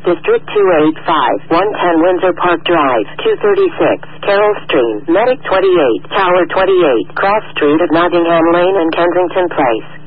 District 285, 110 Windsor Park Drive, 236, Carroll Stream, Medic 28, Tower 28, Cross Street at Nottingham Lane and Kensington Place.